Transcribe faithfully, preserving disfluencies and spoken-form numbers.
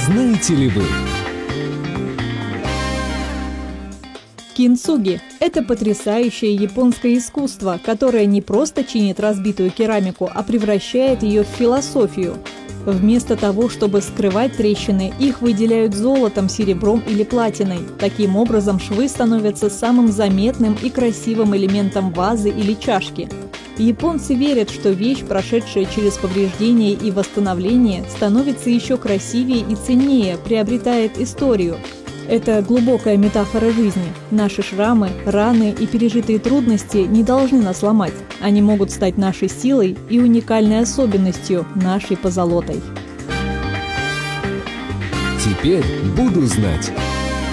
Знаете ли вы? Кинцуги – это потрясающее японское искусство, которое не просто чинит разбитую керамику, а превращает ее в философию. Вместо того, чтобы скрывать трещины, их выделяют золотом, серебром или платиной. Таким образом, швы становятся самым заметным и красивым элементом вазы или чашки. Японцы верят, что вещь, прошедшая через повреждение и восстановление, становится еще красивее и ценнее, приобретает историю. Это глубокая метафора жизни. Наши шрамы, раны и пережитые трудности не должны нас ломать. Они могут стать нашей силой и уникальной особенностью, нашей позолотой. Теперь буду знать.